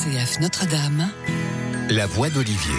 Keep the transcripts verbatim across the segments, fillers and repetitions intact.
C F Notre-Dame, la voix d'Olivier.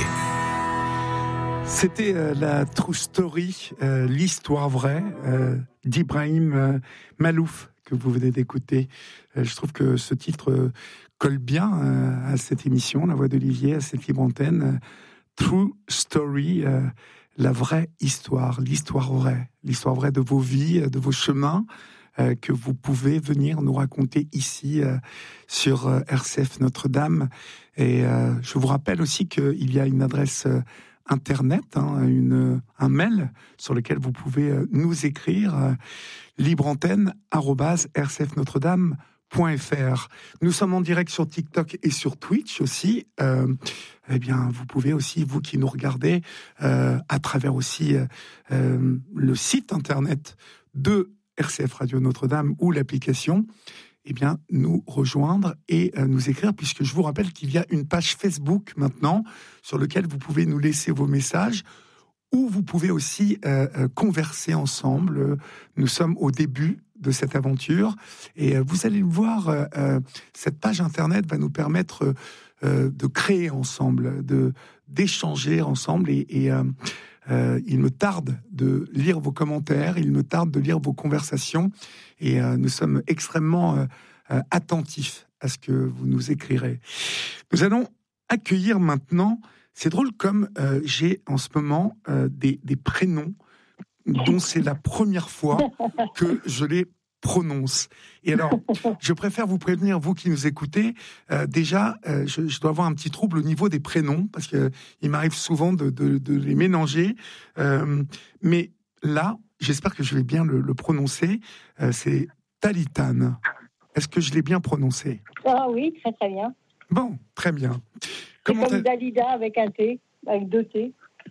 C'était euh, la True Story, euh, l'histoire vraie euh, d'Ibrahim euh, Malouf que vous venez d'écouter. Euh, je trouve que ce titre euh, colle bien euh, à cette émission, La Voix d'Olivier, à cette libre antenne. Euh, True Story, euh, la vraie histoire, l'histoire vraie, l'histoire vraie de vos vies, de vos chemins, euh, que vous pouvez venir nous raconter ici euh, sur euh, R C F Notre-Dame. Et euh, je vous rappelle aussi qu'il y a une adresse euh, internet, hein, une, un mail sur lequel vous pouvez euh, nous écrire, euh, libreantenne arobase r c f notre dame point f r. Nous sommes en direct sur TikTok et sur Twitch aussi. Euh, eh bien, vous pouvez aussi, vous qui nous regardez, euh, à travers aussi euh, euh, le site internet de R C F Radio Notre-Dame ou l'application, eh bien, nous rejoindre et euh, nous écrire, puisque je vous rappelle qu'il y a une page Facebook maintenant sur laquelle vous pouvez nous laisser vos messages, ou vous pouvez aussi euh, euh, converser ensemble. Nous sommes au début de cette aventure et euh, vous allez le voir, euh, euh, cette page internet va nous permettre euh, de créer ensemble, de d'échanger ensemble et, et euh, euh, il me tarde de lire vos commentaires, il me tarde de lire vos conversations et euh, nous sommes extrêmement euh, euh, attentifs à ce que vous nous écrirez. Nous allons accueillir maintenant. C'est drôle comme euh, j'ai en ce moment euh, des, des prénoms dont c'est la première fois que je les prononce. Et alors, je préfère vous prévenir, vous qui nous écoutez, euh, déjà, euh, je, je dois avoir un petit trouble au niveau des prénoms, parce qu'il m'arrive souvent de, de, de les mélanger. Euh, mais là, j'espère que je vais bien le, le prononcer. Euh, c'est Talitane. Est-ce que je l'ai bien prononcé ? Ah oui, très très bien. Bon, très bien. C'est Comment comme Dalida avec un T, avec deux T.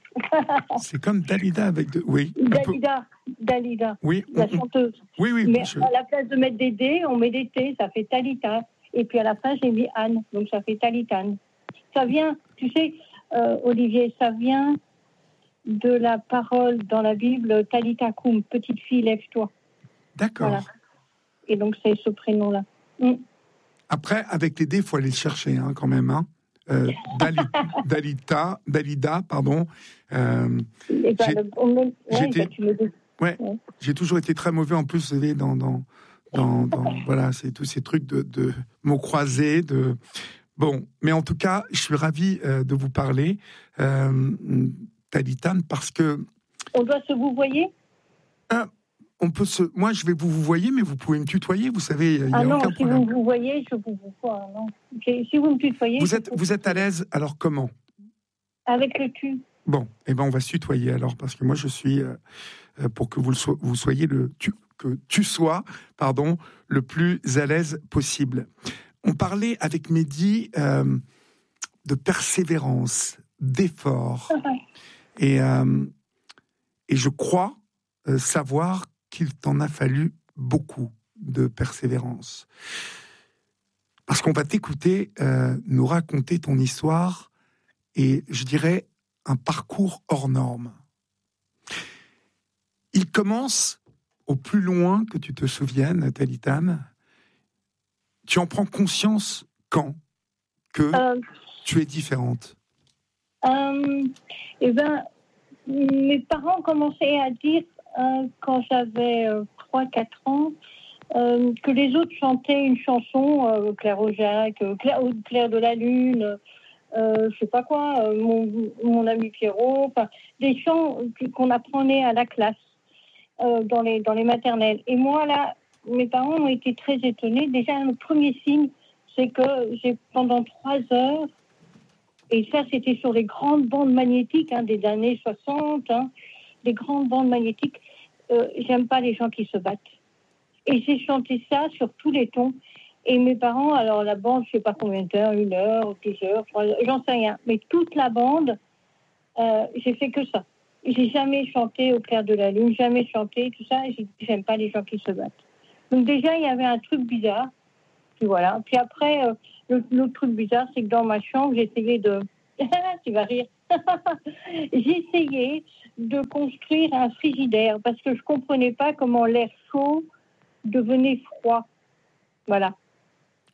C'est comme Dalida avec deux... Oui. Dalida, Dalida, oui, la chanteuse. Oui, oui. Mais je... à la place de mettre des D, on met des T, ça fait Talita. Et puis à la fin, j'ai mis Anne, donc ça fait Talitane. Ça vient, tu sais, euh, Olivier, ça vient de la parole dans la Bible, Talita Koum, petite fille, lève-toi. D'accord. Voilà. Et donc c'est ce prénom-là. Mm. Après, avec les D, il faut aller le chercher, hein, quand même, hein. Euh, Dali, Dalita, Dalida, pardon. Euh, ben, j'ai, le, on, j'étais, ouais, ouais, ouais. J'ai toujours été très mauvais en plus, vous savez, dans, dans, dans, dans voilà, c'est tous ces trucs de, de mots croisés, de bon. Mais en tout cas, je suis ravi euh, de vous parler, euh, Talitane, parce que on doit se vous voyez. Euh, On peut se... Moi, je vais vous vous voyez, mais vous pouvez me tutoyer, vous savez, il n'y a ah non, aucun si problème. vous vous voyez, je vous vous vois. Non. Si vous me tutoyez... Vous êtes, vous êtes à l'aise, alors comment ? Avec le tu. Bon, eh ben on va se tutoyer alors, parce que moi, je suis, euh, pour que vous, le so- vous soyez le... Tu, que tu sois, pardon, le plus à l'aise possible. On parlait avec Mehdi euh, de persévérance, d'effort. et, euh, et je crois euh, savoir qu'il t'en a fallu beaucoup de persévérance. Parce qu'on va t'écouter euh, nous raconter ton histoire et, je dirais, un parcours hors norme. Il commence au plus loin que tu te souviennes, Talitane. Tu en prends conscience quand que euh, tu es différente ? euh, Eh bien, mes parents commençaient à dire, euh, quand j'avais euh, trois quatre ans, euh, que les autres chantaient une chanson, euh, Claire Aujac, euh, Claire, Claire de la Lune, euh, je sais pas quoi, euh, mon, mon ami Pierrot, des chants qu'on apprenait à la classe, euh, dans, les, dans les maternelles. Et moi, là, mes parents ont été très étonnés. Déjà, le premier signe, c'est que j'ai, pendant trois heures, et ça, c'était sur les grandes bandes magnétiques, hein, des années soixante, hein, des grandes bandes magnétiques, euh, j'aime pas les gens qui se battent. Et j'ai chanté ça sur tous les tons. Et mes parents, alors la bande, je sais pas combien d'heures, une heure, deux heures, trois heures, j'en sais rien. Mais toute la bande, euh, j'ai fait que ça. J'ai jamais chanté au clair de la lune, jamais chanté, tout ça. Et j'ai dit, j'aime pas les gens qui se battent. Donc déjà, il y avait un truc bizarre. Puis voilà. Puis après, euh, le, l'autre truc bizarre, c'est que dans ma chambre, j'essayais de... tu vas rire. J'essayais de construire un frigidaire parce que je comprenais pas comment l'air chaud devenait froid. Voilà.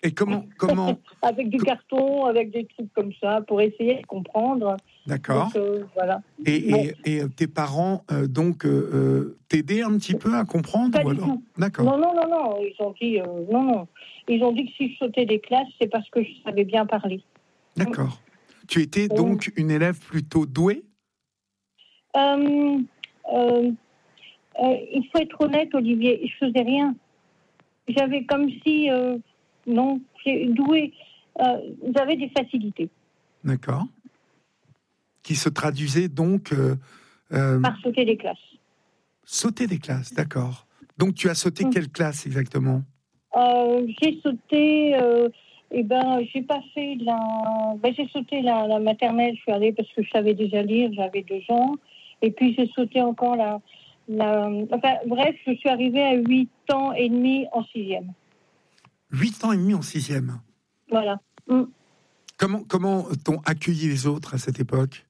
Et comment, comment avec du carton, avec des trucs comme ça, pour essayer de comprendre. D'accord. Donc, euh, voilà. Et, Bon. et, et tes parents, euh, donc, euh, t'aidaient un petit peu à comprendre Pas ou du alors tout. D'accord. Non, non, non, non. Ils ont dit, euh, non, non. Ils ont dit que si je sautais des classes, c'est parce que je savais bien parler. D'accord. Tu étais Oh. donc une élève plutôt douée? euh, euh, euh, Il faut être honnête, Olivier, je faisais rien. J'avais comme si, euh, non, j'ai doué. Euh, j'avais des facilités. D'accord. Qui se traduisait donc euh, euh, par sauter des classes. Sauter des classes, d'accord. Donc tu as sauté Mmh. quelle classe exactement? euh, J'ai sauté, euh, eh ben, j'ai pas fait la. Ben, j'ai sauté la, la maternelle, je suis allée parce que je savais déjà lire, j'avais deux ans. Et puis j'ai sauté encore la. la... Enfin, bref, je suis arrivée à huit ans et demi en sixième. Huit ans et demi en sixième. Voilà. Mmh. Comment, comment t'ont accueilli les autres à cette époque?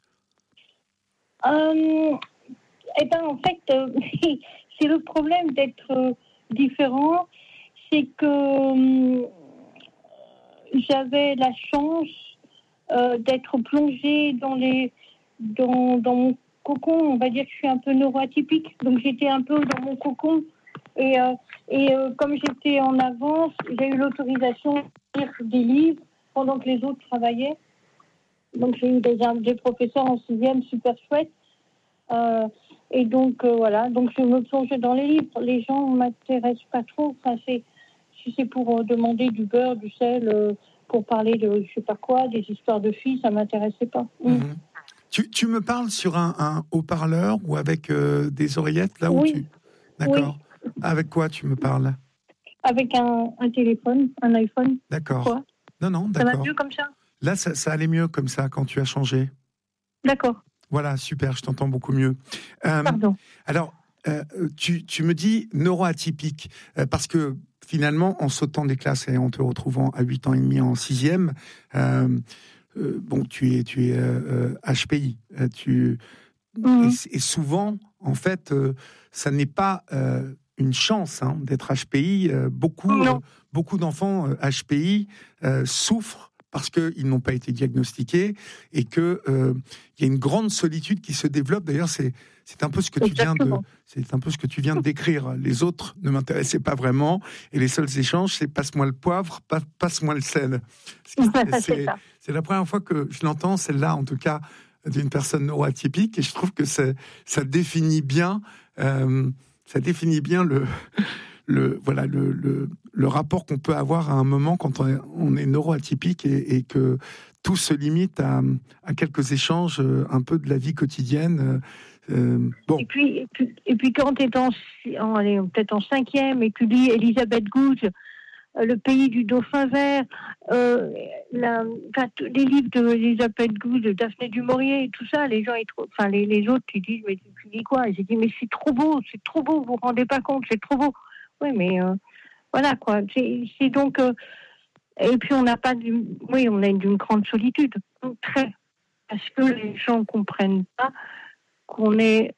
Euh, eh ben, en fait, euh, c'est le problème d'être euh, différent, c'est que euh, j'avais la chance euh, d'être plongée dans les, dans, dans mon cocon. On va dire que je suis un peu neuroatypique, donc j'étais un peu dans mon cocon. Et, euh, et euh, comme j'étais en avance, j'ai eu l'autorisation de lire des livres pendant que les autres travaillaient. Donc j'ai eu des, des professeurs en sixième super chouettes. Euh, et donc euh, voilà, donc je me plongeais dans les livres. Les gens ne m'intéressent pas trop. Enfin, c'est, si c'est pour euh, demander du beurre, du sel, euh, pour parler de je sais pas quoi, des histoires de filles, ça m'intéressait pas. Mmh. Mmh. Tu, tu me parles sur un, un haut-parleur ou avec euh, des oreillettes là où oui. tu... D'accord. Oui. Avec quoi tu me parles? Avec un, un téléphone, un iPhone. D'accord. Quoi? Non, non, d'accord. Ça va d'accord. mieux comme ça? Là, ça, ça allait mieux comme ça quand tu as changé. D'accord. Voilà, super, je t'entends beaucoup mieux. Euh, Pardon. Alors, euh, tu, tu me dis neuroatypique, euh, parce que finalement, en sautant des classes et en te retrouvant à huit ans et demi en sixième, euh, euh, bon, tu es, tu es euh, H P I. Euh, tu, mmh. et, et souvent, en fait, euh, ça n'est pas euh, une chance hein, d'être H P I. Euh, beaucoup, euh, beaucoup d'enfants euh, H P I euh, souffrent parce qu'ils n'ont pas été diagnostiqués et qu'il euh, y a une grande solitude qui se développe. D'ailleurs, c'est, c'est un peu ce que tu viens de, c'est un peu ce que tu viens de décrire. Les autres ne m'intéressaient pas vraiment et les seuls échanges, c'est passe-moi le poivre, passe-moi le sel. C'est, c'est, c'est la première fois que je l'entends, celle-là en tout cas, d'une personne neuroatypique, et je trouve que c'est, ça définit bien, euh, ça définit bien le... Le, voilà, le, le, le rapport qu'on peut avoir à un moment quand on est, on est neuroatypique et, et que tout se limite à, à quelques échanges un peu de la vie quotidienne. Euh, bon. Et puis, et puis, et puis quand tu es en, en, allez, peut-être en cinquième et que tu lis Elisabeth Gouge, Le pays du dauphin vert, euh, la, les livres d'Elisabeth Gouge, de Daphné du Maurier, tout ça, les gens, ils, enfin les, les autres, ils disent mais tu dis quoi? Et j'ai dit mais c'est trop beau, c'est trop beau, vous vous rendez pas compte, c'est trop beau. Oui, mais euh, voilà quoi. C'est, c'est donc euh, et puis on n'a pas, du, oui, on a une grande solitude, très, parce que les gens comprennent pas qu'on est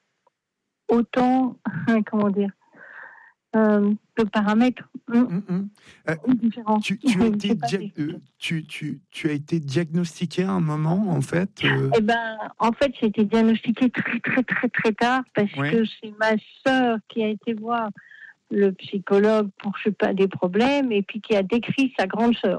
autant, comment dire, euh, de paramètres mmh. Mmh. Euh, différents. Tu, tu, as été dia- euh, tu, tu, tu as été diagnostiqué à un moment, en fait euh... Eh ben, en fait, j'ai été diagnostiquée très, très, très, très tard parce oui. que c'est ma sœur qui a été voir le psychologue pour, je sais pas, des problèmes et puis qui a décrit sa grande sœur.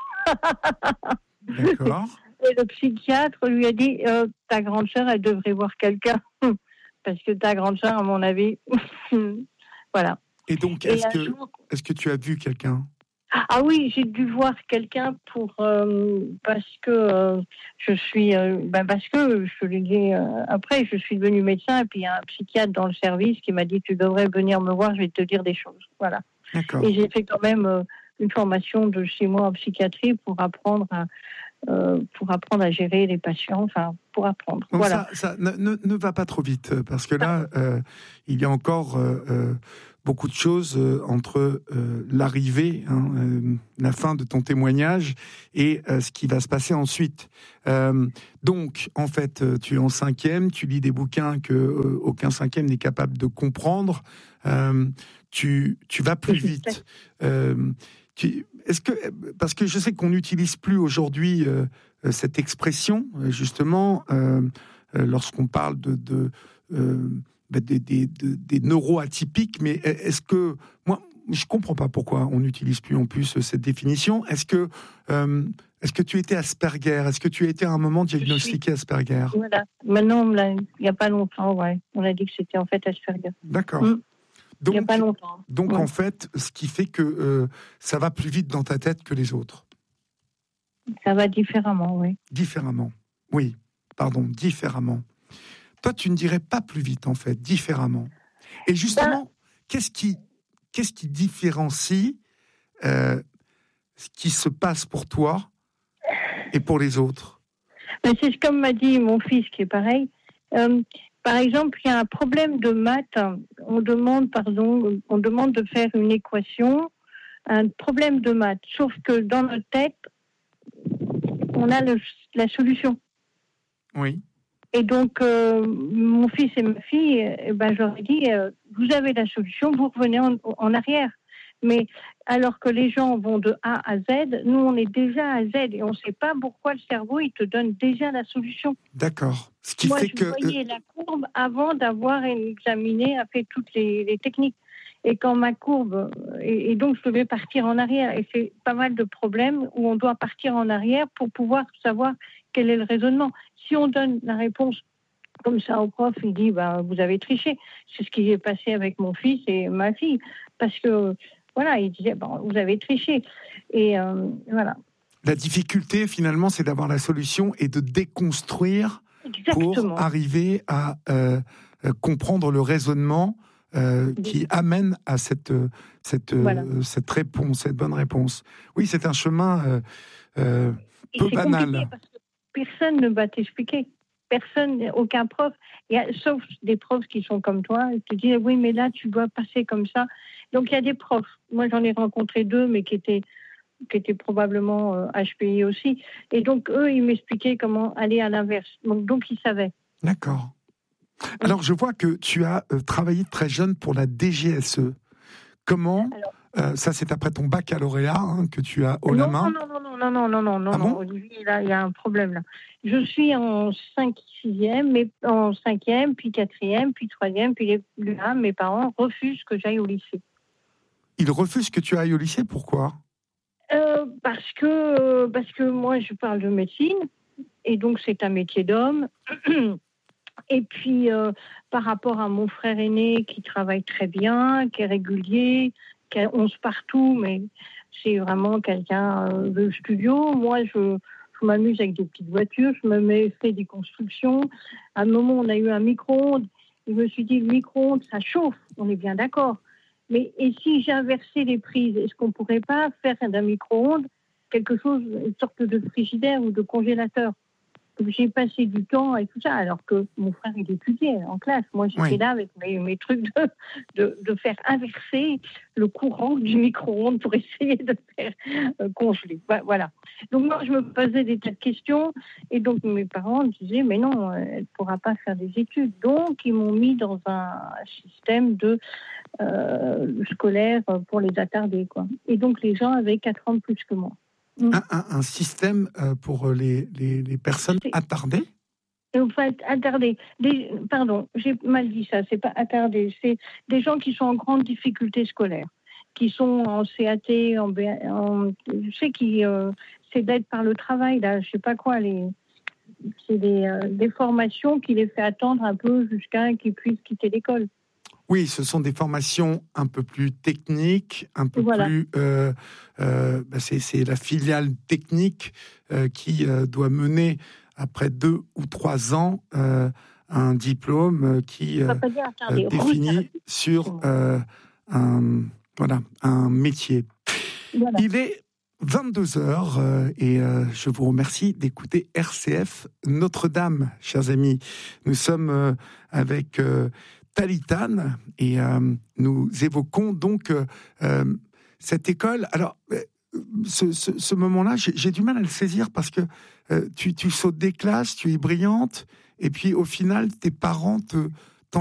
D'accord. Et le psychiatre lui a dit euh, ta grande sœur, elle devrait voir quelqu'un parce que ta grande sœur, à mon avis, voilà. Et donc, est-ce, et que, jour... est-ce que tu as vu quelqu'un? Ah oui, j'ai dû voir quelqu'un pour euh, parce que euh, je suis euh, ben parce que je l'ai dit euh, après, je suis devenue médecin et puis il y a un psychiatre dans le service qui m'a dit tu devrais venir me voir, je vais te dire des choses. Voilà. D'accord. Et j'ai fait quand même euh, une formation de six mois en psychiatrie pour apprendre à euh, pour apprendre à gérer les patients, enfin pour apprendre. Donc voilà. Ça, ça ne, ne, ne va pas trop vite parce que là, euh, il y a encore euh, euh, beaucoup de choses euh, entre euh, l'arrivée, hein, euh, la fin de ton témoignage et euh, ce qui va se passer ensuite. Euh, donc, en fait, tu es en cinquième, tu lis des bouquins que euh, aucun cinquième n'est capable de comprendre. Euh, tu, tu vas plus vite. Euh, tu, est-ce que, parce que je sais qu'on n'utilise plus aujourd'hui euh, cette expression, justement, euh, euh, lorsqu'on parle de, de, euh, bah, des, des, de, des neuroatypiques, mais est-ce que, moi, je comprends pas pourquoi on n'utilise plus en plus cette définition. Est-ce que, euh, est-ce que tu étais Asperger? Est-ce que tu as été à un moment diagnostiqué Asperger? Voilà. Maintenant, il n'y a pas longtemps, ouais. On a dit que c'était en fait Asperger. D'accord. Mmh. Donc, il n'y a pas longtemps. Donc, ouais. en fait, ce qui fait que euh, ça va plus vite dans ta tête que les autres. Ça va différemment, oui. Différemment. Oui, pardon, différemment. Toi, tu ne dirais pas plus vite, en fait, différemment. Et justement, ben... qu'est-ce qui, qu'est-ce qui différencie euh, ce qui se passe pour toi et pour les autres? Ben, c'est comme m'a dit mon fils, qui est pareil. Euh, par exemple, il y a un problème de maths. On demande, pardon, on demande de faire une équation, un problème de maths. Sauf que dans notre tête, on a le, la solution. Oui. Et donc, euh, mon fils et ma fille, eh ben, j'aurais dit, euh, vous avez la solution, vous revenez en, en arrière. Mais alors que les gens vont de A à Z, nous, on est déjà à Z et on ne sait pas pourquoi le cerveau, il te donne déjà la solution. D'accord. Ce qui Moi, fait je que... voyais la courbe avant d'avoir examiné, a fait toutes les, les techniques. Et quand ma courbe... Et, et donc, je devais partir en arrière. Et c'est pas mal de problèmes où on doit partir en arrière pour pouvoir savoir quel est le raisonnement. Si on donne la réponse comme ça au prof, il dit bah, « vous avez triché ». C'est ce qui est passé avec mon fils et ma fille. Parce que... Voilà, il disait, bon, vous avez triché. Et euh, voilà. La difficulté, finalement, c'est d'avoir la solution et de déconstruire Exactement. Pour arriver à euh, comprendre le raisonnement euh, qui amène à cette, cette, voilà. euh, cette réponse, cette bonne réponse. Oui, c'est un chemin euh, euh, peu c'est banal. Parce que personne ne va t'expliquer. Personne, aucun prof, il y a, sauf des profs qui sont comme toi, ils te disent oui, mais là, tu dois passer comme ça. Donc, il y a des profs. Moi, j'en ai rencontré deux, mais qui étaient, qui étaient probablement euh, H P I aussi. Et donc, eux, ils m'expliquaient comment aller à l'inverse. Donc, donc ils savaient. D'accord. Alors, je vois que tu as euh, travaillé très jeune pour la D G S E. Comment Alors, euh, ça, c'est après ton baccalauréat hein, que tu as haut non, la main. Non, non, non, non, non, non, non, non, ah non. Bon Olivier, là, il y a un problème là. Je suis en cinq, sixième, mais en cinquième, puis quatrième, puis troisième, puis les, là, mes parents refusent que j'aille au lycée. Ils refusent que tu ailles au lycée, pourquoi euh, Parce que parce que moi, je parle de médecine, et donc c'est un métier d'homme. Et puis, euh, par rapport à mon frère aîné qui travaille très bien, qui est régulier, qui a onze partout, mais c'est vraiment quelqu'un euh, de studio. Moi, je, je m'amuse avec des petites voitures, je me mets, fais des constructions. À un moment, on a eu un micro-ondes. Je me suis dit, le micro-ondes, ça chauffe, on est bien d'accord. Mais et si j'inversais les prises, est-ce qu'on ne pourrait pas faire d'un micro-ondes quelque chose, une sorte de frigidaire ou de congélateur? J'ai passé du temps et tout ça, alors que mon frère, il étudiait en classe. Moi, j'étais oui. là avec mes, mes trucs de, de, de faire inverser le courant du micro-ondes pour essayer de faire euh, congeler. Voilà. Donc, moi, je me posais des tas de questions. Et donc, mes parents disaient, mais non, elle ne pourra pas faire des études. Donc, ils m'ont mis dans un système de euh, scolaire pour les attardés, quoi. Et donc, les gens avaient quatre ans de plus que moi. Un, un, un système euh, pour les, les, les personnes attardées? En fait, attardées. Des, pardon, j'ai mal dit ça, c'est pas attardées, c'est des gens qui sont en grande difficulté scolaire, qui sont en C A T, en, en je sais qui euh, c'est d'aide par le travail, là, je sais pas quoi, les, c'est des, euh, des formations qui les fait attendre un peu jusqu'à qu'ils puissent quitter l'école. Oui, ce sont des formations un peu plus techniques, un peu voilà. plus... Euh, euh, bah c'est, c'est la filiale technique euh, qui euh, doit mener, après deux ou trois ans, euh, un diplôme qui euh, dire, attendez, euh, définit sur euh, un, voilà, un métier. Voilà. Il est vingt-deux heures euh, et euh, je vous remercie d'écouter R C F Notre-Dame, chers amis. Nous sommes euh, avec... Euh, Talitane, et euh, nous évoquons donc euh, cette école. Alors, ce, ce, ce moment-là, j'ai, j'ai du mal à le saisir parce que euh, tu, tu sautes des classes, tu es brillante, et puis au final, tes parents te,